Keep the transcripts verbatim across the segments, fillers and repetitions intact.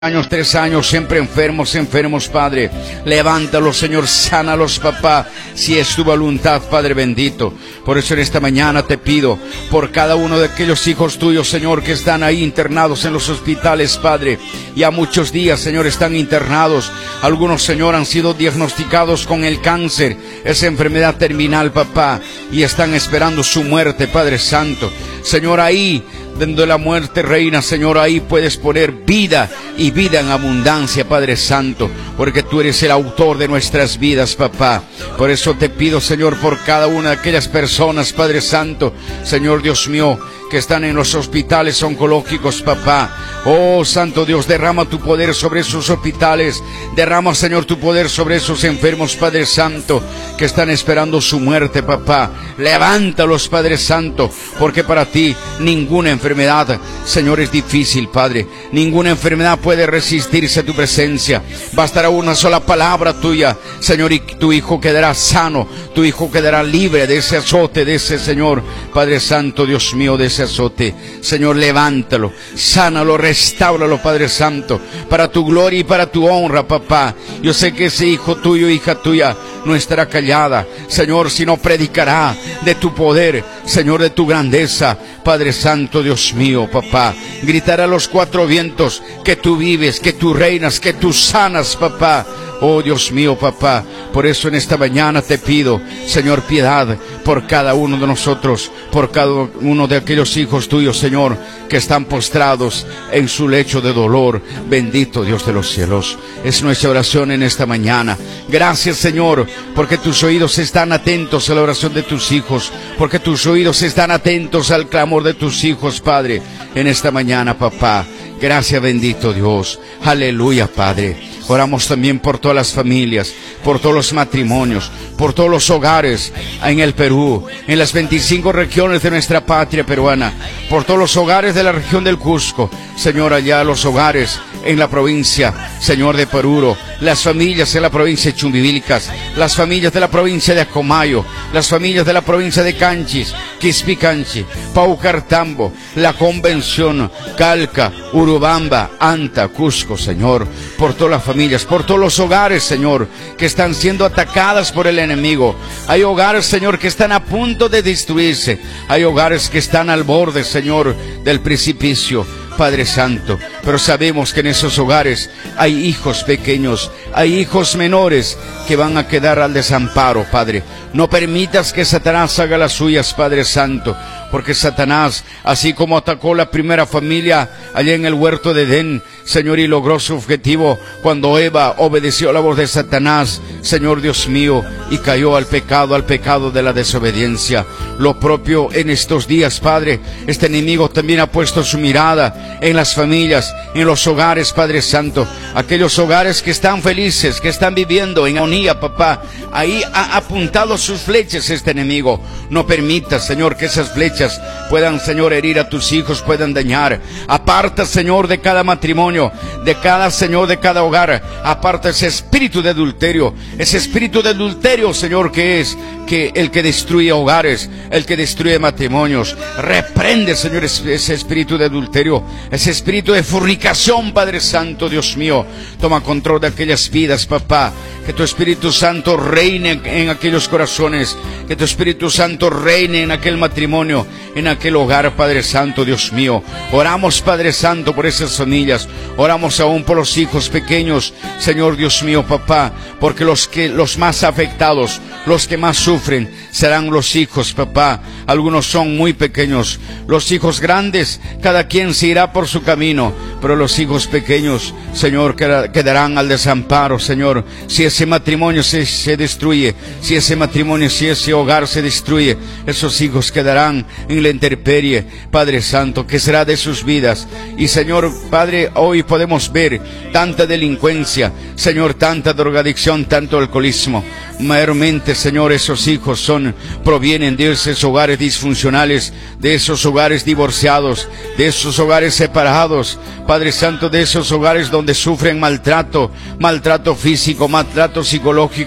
años, tres años, siempre enfermos, enfermos, Padre. Levántalos, Señor, sánalos, papá, si es tu voluntad, Padre bendito. Por eso en esta mañana te pido, por cada uno de aquellos hijos tuyos, Señor, que están ahí internados en los hospitales, Padre. Ya muchos días, Señor, están internados. Algunos, Señor, han sido diagnosticados con el cáncer, esa enfermedad terminal, papá, y están esperando su muerte, Padre Santo. Señor, ahí donde la muerte reina, Señor, ahí puedes poner vida y vida en abundancia, Padre Santo, porque tú eres el autor de nuestras vidas, papá. Por eso te pido, Señor, por cada una de aquellas personas, Padre Santo, Señor Dios mío, que están en los hospitales oncológicos, papá. Oh, Santo Dios, derrama tu poder sobre esos hospitales. Derrama, Señor, tu poder sobre esos enfermos, Padre Santo, que están esperando su muerte, papá. Levántalos, Padre Santo, porque para ti ninguna enfermedad, Señor, es difícil, Padre. Ninguna enfermedad puede resistirse a tu presencia. Bastará una sola palabra tuya, Señor, y tu hijo quedará sano. Tu hijo quedará libre de ese azote, de ese, Señor, Padre Santo, Dios mío, de ese azote. Señor, levántalo, sánalo, restáuralo, Padre Santo, para tu gloria y para tu honra, papá. Yo sé que ese hijo tuyo, hija tuya, no estará callada, Señor, sino predicará de tu poder, Señor, de tu grandeza, Padre Santo, Dios mío, papá. Gritará a los cuatro vientos que tú vives, que tú reinas, que tú sanas, papá. Oh, Dios mío, papá, por eso en esta mañana te pido, Señor, piedad por cada uno de nosotros, por cada uno de aquellos hijos tuyos, Señor, que están postrados en su lecho de dolor. Bendito Dios de los cielos, es nuestra oración en esta mañana. Gracias, Señor, porque tus oídos están atentos a la oración de tus hijos, porque tus oídos están atentos al clamor de tus hijos, Padre, en esta mañana, papá. Gracias, bendito Dios. Aleluya, Padre. Oramos también por todas las familias, por todos los matrimonios, por todos los hogares en el Perú, en las veinticinco regiones de nuestra patria peruana, por todos los hogares de la región del Cusco, Señor, allá los hogares en la provincia, Señor, de Paruro, las familias en la provincia de Chumbivilcas, las familias de la provincia de Acomayo, las familias de la provincia de Canchis, Quispicanchi, Paucartambo, La Convención, Calca, Urubamba, Anta, Cusco, Señor, por todas las familias, por todos los hogares, Señor, que están siendo atacadas por el enemigo. Hay hogares, Señor, que están a punto de destruirse. Hay hogares que están al borde, Señor, del precipicio, Padre Santo. Pero sabemos que en esos hogares hay hijos pequeños, hay hijos menores que van a quedar al desamparo, Padre. No permitas que Satanás haga las suyas, Padre Santo, porque Satanás, así como atacó la primera familia allá en el huerto de Edén, Señor, y logró su objetivo cuando Eva obedeció la voz de Satanás, Señor Dios mío, y cayó al pecado, al pecado de la desobediencia. Lo propio en estos días, Padre. Este enemigo también ha puesto su mirada en las familias, en los hogares, Padre Santo. Aquellos hogares que están felices, que están viviendo en armonía, papá. Ahí ha apuntado sus flechas este enemigo. No permitas, Señor, que esas flechas puedan, Señor, herir a tus hijos, puedan dañar. Aparta, Señor, de cada matrimonio, de cada, Señor, de cada hogar. Aparta ese espíritu de adulterio, ese espíritu de adulterio, Señor, que es que el que destruye hogares, el que destruye matrimonios. Reprende, Señor, ese espíritu de adulterio, ese espíritu de fornicación, Padre Santo, Dios mío. Toma control de aquellas vidas, papá. Que tu Espíritu Santo reine en aquellos corazones, que tu Espíritu Santo reine en aquel matrimonio, en aquel hogar, Padre Santo, Dios mío. Oramos, Padre Santo, por esas familias. Oramos aún por los hijos pequeños, Señor Dios mío, papá, porque los que los más afectados, los que más sufren, serán los hijos, papá. Algunos son muy pequeños. Los hijos grandes, cada quien se irá por su camino, pero los hijos pequeños, Señor, quedarán al desamparo, Señor. Si ese matrimonio se, se destruye, si ese matrimonio, si ese hogar se destruye, esos hijos quedarán en la intemperie, Padre Santo. ¿Qué será de sus vidas? Y, Señor, Padre, hoy podemos ver tanta delincuencia, Señor, tanta drogadicción, tanto alcoholismo. Mayormente, Señor, esos hijos son, provienen de esos hogares disfuncionales, de esos hogares divorciados, de esos hogares separados, Padre Santo, de esos hogares donde sufren maltrato, maltrato físico, maltrato psicológico.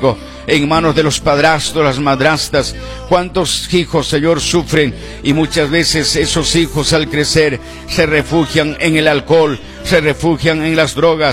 en manos de los padrastros, las madrastas. Cuántos hijos, Señor, sufren, y muchas veces esos hijos al crecer se refugian en el alcohol, se refugian en las drogas,